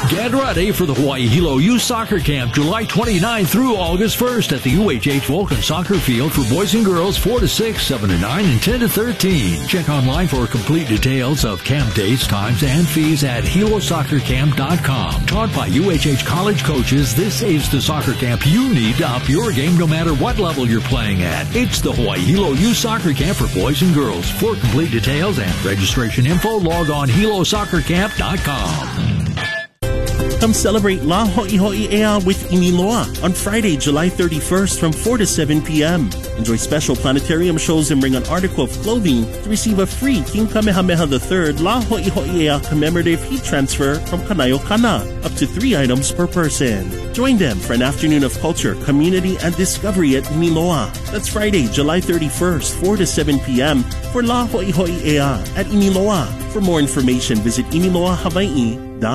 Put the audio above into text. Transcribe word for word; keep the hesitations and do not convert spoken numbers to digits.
Get ready for the Hawaii Hilo Youth Soccer Camp July twenty-ninth through August first at the U H H Vulcan Soccer Field for boys and girls four to six, seven to nine, and ten to thirteen. Check online for complete details of camp dates, times, and fees at hilo soccer camp dot com. Taught by U H H college coaches, this is the soccer camp you need to up your game no matter what level you're playing at. It's the Hawaii Hilo Youth Soccer Camp for boys and girls. For complete details and registration info, log on hilo soccer camp dot com. Come celebrate La Ho'iho'i'ea with Iniloa on Friday, July thirty-first from four to seven p.m. Enjoy special planetarium shows and bring an article of clothing to receive a free King Kamehameha the third La Ho'iho'i'ea commemorative heat transfer from Kanayo Kana, up to three items per person. Join them for an afternoon of culture, community, and discovery at Iniloa. That's Friday, July thirty-first, four to seven p.m. for La Ho'iho'i'ea at Iniloa. For more information, visit iniloa hawaii dot com.